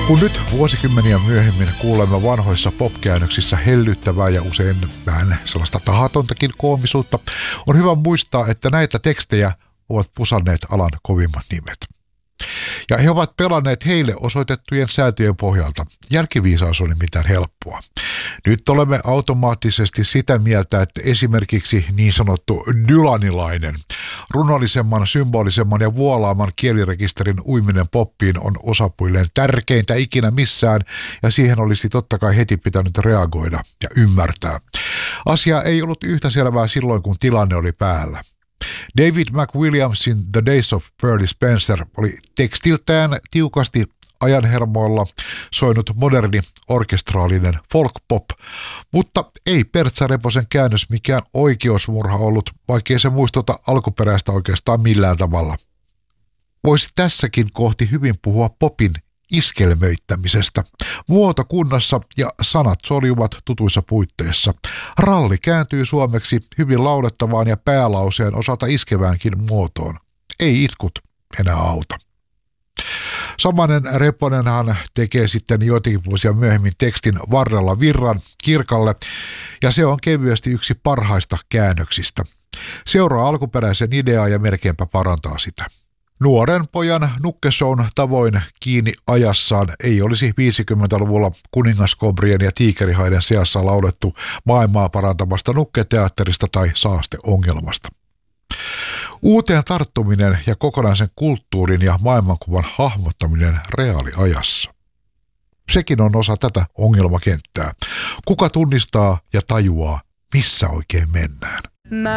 Kun nyt vuosikymmeniä myöhemmin kuulemme vanhoissa pop-käännöksissä hellyttävää ja usein vähän sellaista tahatontakin koomisuutta, on hyvä muistaa, että näitä tekstejä ovat pusanneet alan kovimmat nimet. Ja he ovat pelanneet heille osoitettujen säätöjen pohjalta. Jälkiviisaus oli mitään helppoa. Nyt olemme automaattisesti sitä mieltä, että esimerkiksi niin sanottu dylanilainen, runollisemman, symbolisemman ja vuolaamman kielirekisterin uiminen poppiin on osapuilleen tärkeintä ikinä missään, ja siihen olisi totta kai heti pitänyt reagoida ja ymmärtää. Asia ei ollut yhtä selvää silloin, kun tilanne oli päällä. David McWilliamsin The Days of Pearly Spencer oli tekstiltään tiukasti ajanhermoilla soinut moderni orkestraalinen folk-pop, mutta ei Pertsa Reposen käännös mikään oikeusmurha ollut, vaikkei se muistuta alkuperäistä oikeastaan millään tavalla. Voisi tässäkin kohti hyvin puhua popin iskelmöittämisestä. Muoto kunnossa ja sanat soljuvat tutuissa puitteissa. Ralli kääntyy suomeksi hyvin laulettavaan ja päälauseen osalta iskeväänkin muotoon. Ei itkut enää auta. Samanen Reponenhan tekee sitten joitakin vuosia myöhemmin tekstin Varrella virran kirkalle, ja se on kevyesti yksi parhaista käännöksistä. Seuraa alkuperäisen ideaa ja melkeinpä parantaa sitä. Nuoren pojan nukkeshown tavoin kiinni ajassaan ei olisi 50-luvulla kuningaskobrien ja tiikerihaiden seassa laulettu maailmaa parantavasta nukketeatterista tai saasteongelmasta. Uuteen tarttuminen ja kokonaisen kulttuurin ja maailmankuvan hahmottaminen reaaliajassa. Sekin on osa tätä ongelmakenttää. Kuka tunnistaa ja tajuaa, missä oikein mennään?